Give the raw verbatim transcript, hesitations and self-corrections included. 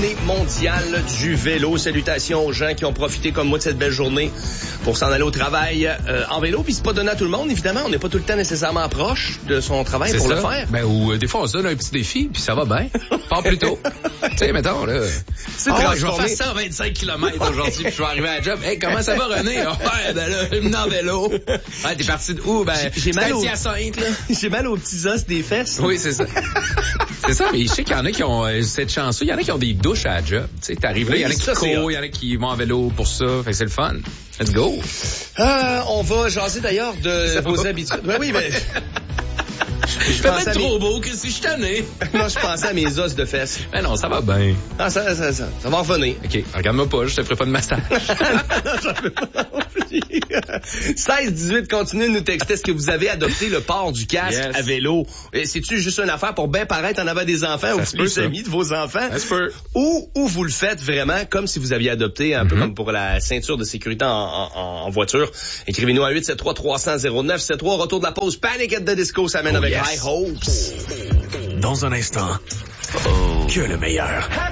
journée mondiale du vélo. Salutations aux gens qui ont profité comme moi de cette belle journée pour s'en aller au travail euh, en vélo. Puis c'est pas donné à tout le monde, évidemment. On n'est pas tout le temps nécessairement proche de son travail c'est pour ça. le faire. Ben, ou euh, des fois, on se donne un petit défi, puis ça va bien. Pas plus tôt. Tu sais, mettons, là. C'est oh, je vais faire cent vingt-cinq kilomètres aujourd'hui, puis je vais arriver à la job. Hey, comment ça va, René? Oh, ouais, ben là, je me en vélo. Ouais, t'es parti de où? Ben, j'ai mal au... Sainte, là. J'ai mal aux petits os des fesses. Oui, c'est ça. C'est ça, mais je sais qu'il y en a qui ont euh, cette chance. Il y en a qui ont des douches à la job. Tu sais, t'arrives là, il y en a qui courent, il y en a qui vont en vélo pour ça. Fait que c'est le fun. Let's go. Euh, on va jaser d'ailleurs de ça vos va. habitudes. Ben oui, mais... Je, je peux être trop mes... beau que si je tenais. Non, je pensais à mes os de fesses. Ben non, ça va bien. Ah, ça, ça, ça, ça va en revenir. OK, regarde-moi pas, je te ferai pas de massage. Non, j'en veux pas non plus. seize dix-huit, continuez de nous texter. Est-ce que vous avez adopté le port du casque yes. à vélo? C'est-tu juste une affaire pour bien paraître en avant des enfants ça ou les amis de vos enfants? Ça se peut. Ou, ou vous le faites vraiment comme si vous aviez adopté, un mm-hmm. peu comme pour la ceinture de sécurité en, en, en voiture. Écrivez-nous à huit sept trois trois cents zéro neuf sept trois. Retour de la pause. Panic at the Disco, ça mène oh, avec yes. High Hopes. Dans un instant, oh. que le meilleur.